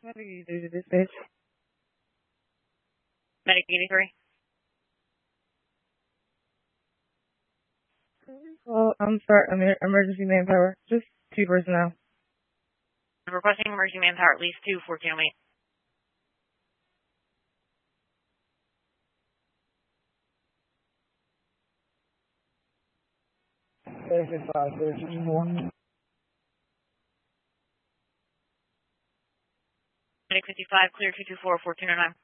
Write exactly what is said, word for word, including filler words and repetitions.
Medic eighty-three to this stage. Medic eighty-three. Well, I'm sorry, I'm emergency manpower. Just two personnel. Requesting emergency manpower at least two, fourteen oh eight. thirty-five, thirty-one. Medic fifty-five, clear two two four, fourteen oh nine.